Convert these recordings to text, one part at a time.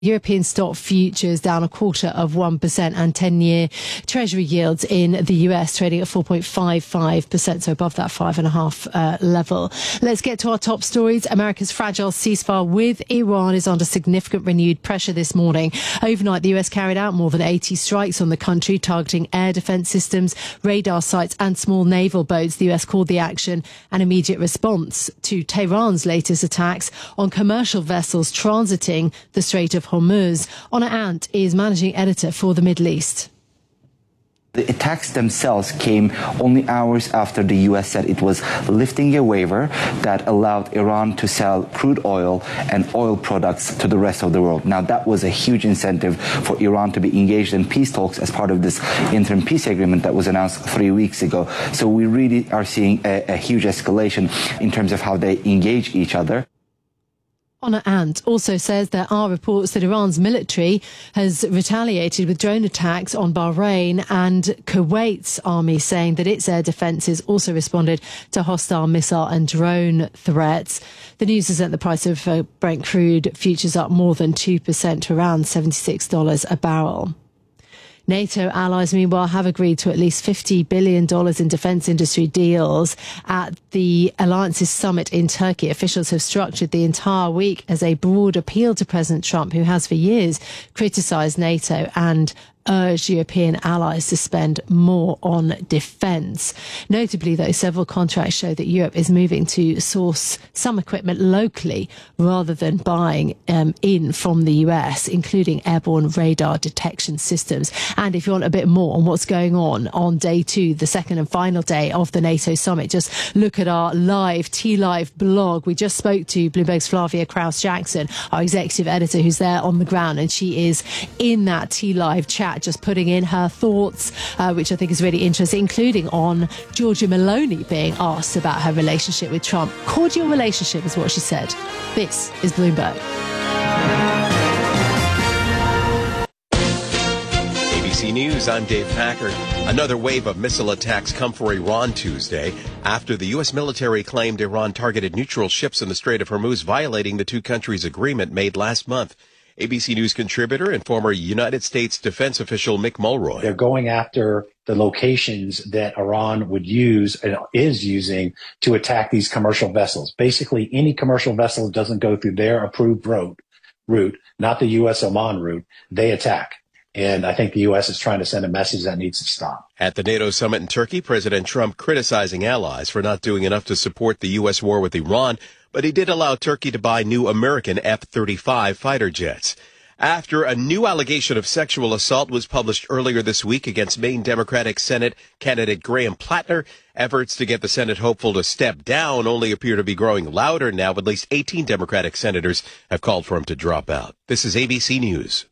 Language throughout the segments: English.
European stock futures down 0.25% and 10-year Treasury yields in the US trading at 4.55%, so above that 5.5 level. Let's get to our top stories. America's fragile ceasefire with Iran is under significant renewed pressure this morning. Overnight, the US carried out more than 80 strikes on the country, targeting air defense systems, radar sites and small naval boats. The US called the action an immediate response to Tehran's latest attacks on commercial vessels transiting the Strait of Hormuz. Honor Ant is managing editor for the Middle East. The attacks themselves came only hours after the U.S. said it was lifting a waiver that allowed Iran to sell crude oil and oil products to the rest of the world. Now, that was a huge incentive for Iran to be engaged in peace talks as part of this interim peace agreement that was announced 3 weeks ago. So we really are seeing a huge escalation in terms of how they engage each other. Honor Ant also says there are reports that Iran's military has retaliated with drone attacks on Bahrain, and Kuwait's army saying that its air defences also responded to hostile missile and drone threats. The news has sent the price of Brent crude futures up more than 2% to around $76 a barrel. NATO allies, meanwhile, have agreed to at least $50 billion in defence industry deals at the alliance's summit in Turkey. Officials have structured the entire week as a broad appeal to President Trump, who has for years criticised NATO and urged European allies to spend more on defence. Notably, though, several contracts show that Europe is moving to source some equipment locally rather than buying in from the US, including airborne radar detection systems. And if you want a bit more on what's going on day two, the second and final day of the NATO summit, just look at our T-Live blog. We just spoke to Bloomberg's Flavia Krauss-Jackson, our executive editor, who's there on the ground, and she is in that T-Live chat just putting in her thoughts, which I think is really interesting, including on Giorgia Meloni being asked about her relationship with Trump. Cordial relationship is what she said. This is Bloomberg. ABC News, I'm Dave Packard. Another wave of missile attacks come for Iran Tuesday after the U.S. military claimed Iran targeted neutral ships in the Strait of Hormuz, violating the two countries' agreement made last month. ABC News contributor and former United States defense official Mick Mulroy. They're going after the locations that Iran would use and is using to attack these commercial vessels. Basically, any commercial vessel that doesn't go through their approved route, not the U.S. Oman route, they attack. And I think the U.S. is trying to send a message that needs to stop. At the NATO summit in Turkey, President Trump criticizing allies for not doing enough to support the U.S. war with Iran, but he did allow Turkey to buy new American F-35 fighter jets. After a new allegation of sexual assault was published earlier this week against Maine Democratic Senate candidate Graham Plattner, efforts to get the Senate hopeful to step down only appear to be growing louder now. At least 18 Democratic senators have called for him to drop out. This is ABC News.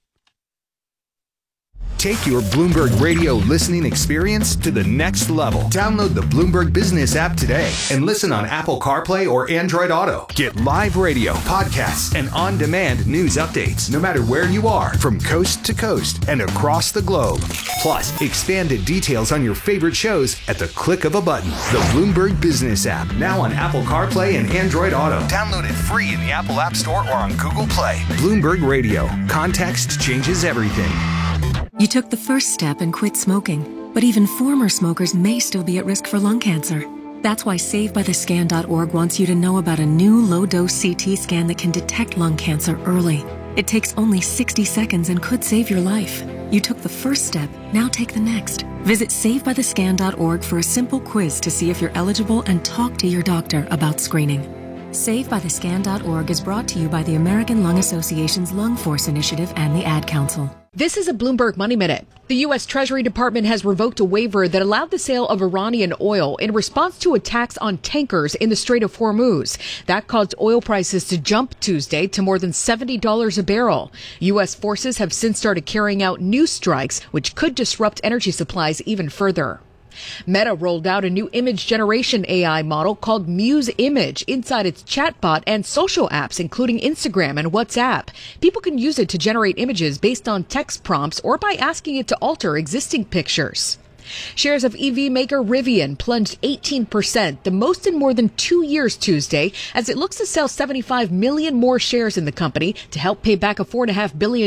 Take your Bloomberg Radio listening experience to the next level. Download the Bloomberg Business app today and listen on Apple CarPlay or Android Auto. Get live radio, podcasts, and on-demand news updates no matter where you are, from coast to coast and across the globe. Plus, expanded details on your favorite shows at the click of a button. The Bloomberg Business app, now on Apple CarPlay and Android Auto. Download it free in the Apple App Store or on Google Play. Bloomberg Radio. Context changes everything. You took the first step and quit smoking, but even former smokers may still be at risk for lung cancer. That's why SaveByTheScan.org wants you to know about a new low-dose CT scan that can detect lung cancer early. It takes only 60 seconds and could save your life. You took the first step, now take the next. Visit SaveByTheScan.org for a simple quiz to see if you're eligible and talk to your doctor about screening. SaveByTheScan.org is brought to you by the American Lung Association's Lung Force Initiative and the Ad Council. This is a Bloomberg Money Minute. The U.S. Treasury Department has revoked a waiver that allowed the sale of Iranian oil in response to attacks on tankers in the Strait of Hormuz. That caused oil prices to jump Tuesday to more than $70 a barrel. U.S. forces have since started carrying out new strikes, which could disrupt energy supplies even further. Meta rolled out a new image generation AI model called Muse Image inside its chatbot and social apps, including Instagram and WhatsApp. People can use it to generate images based on text prompts or by asking it to alter existing pictures. Shares of EV maker Rivian plunged 18%, the most in more than 2 years Tuesday, as it looks to sell 75 million more shares in the company to help pay back a $4.5 billion